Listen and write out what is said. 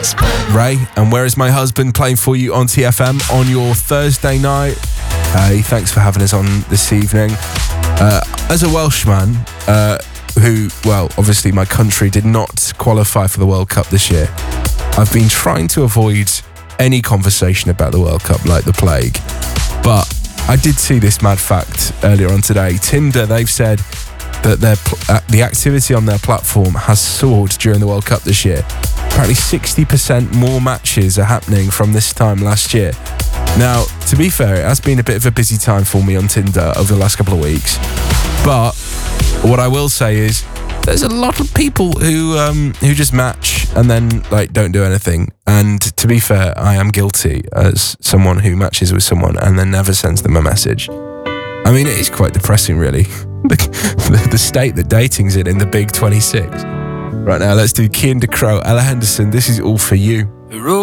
Ray and Where Is My Husband playing for you on TFM on your Thursday night. Hey, thanks for having us on this evening. As a Welshman, who, well, obviously my country did not qualify for the World Cup this year, I've been trying to avoid any conversation about the World Cup like the plague. But I did see this mad fact earlier on today. Tinder, they've said that the activity on their platform has soared during the World Cup this year. Apparently 60% more matches are happening from this time last year. Now, to be fair, it has been a bit of a busy time for me on Tinder over the last couple of weeks. But what I will say is there's a lot of people who just match and then don't do anything. And to be fair, I am guilty as someone who matches with someone and then never sends them a message. I mean, it is quite depressing, really. The state that dating's in the Big 26. Right now, let's do Kian DeCrow, Ella Henderson. This is all for you.